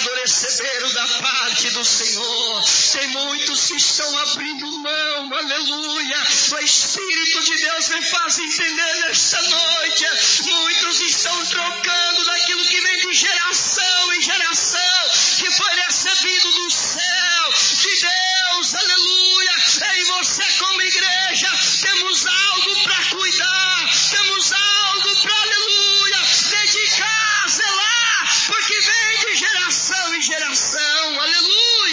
pecador receberam da parte do Senhor. Tem muitos que estão abrindo mão, aleluia. O Espírito de Deus me faz entender nesta noite. Muitos estão trocando daquilo que vem de geração em geração, que foi recebido do céu, de Deus, aleluia. Em você como igreja temos algo para cuidar, temos algo